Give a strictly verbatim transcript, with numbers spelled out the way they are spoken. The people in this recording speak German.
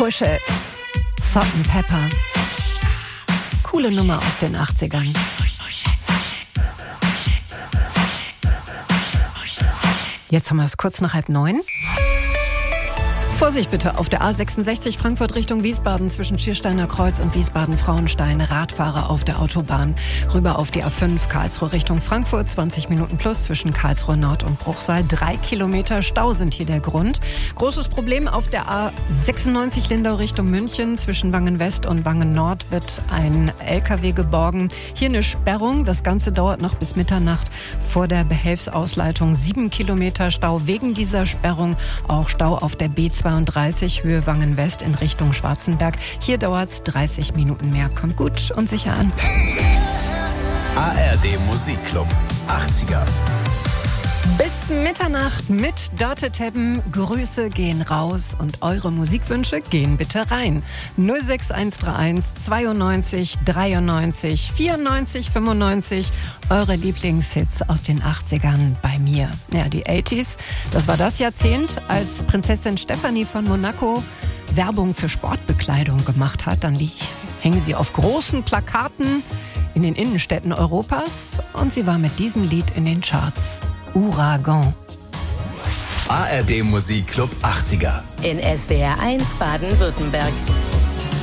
Push It, Salt and Pepper. Coole Nummer aus den achtzigern. Jetzt haben wir es kurz nach halb neun. Vorsicht bitte auf der A sechsundsechzig Frankfurt Richtung Wiesbaden zwischen Schiersteiner Kreuz und Wiesbaden-Frauenstein. Radfahrer auf der Autobahn. Rüber auf die A fünf Karlsruhe Richtung Frankfurt. zwanzig Minuten plus zwischen Karlsruhe Nord und Bruchsal. Drei Kilometer Stau sind hier der Grund. Großes Problem auf der A sechsundneunzig Lindau Richtung München. Zwischen Wangen West und Wangen Nord wird ein L K W geborgen. Hier eine Sperrung. Das Ganze dauert noch bis Mitternacht vor der Behelfsausleitung. Sieben Kilometer Stau wegen dieser Sperrung. Auch Stau auf der B zweiunddreißig Höhe Wangen West in Richtung Schwarzenberg. Hier dauert es dreißig Minuten mehr. Kommt gut und sicher an. A R D Musikclub achtziger. Bis Mitternacht mit Dörte Teppen. Grüße gehen raus und eure Musikwünsche gehen bitte rein. null sechs eins drei eins zweiundneunzig dreiundneunzig vierundneunzig fünfundneunzig. Eure Lieblingshits aus den achtzigern bei mir. Ja, die achtziger, das war das Jahrzehnt, als Prinzessin Stefanie von Monaco Werbung für Sportbekleidung gemacht hat. Dann hängen sie auf großen Plakaten in den Innenstädten Europas und sie war mit diesem Lied in den Charts. Ouragan. A R D Musikclub achtziger. In S W R eins Baden-Württemberg.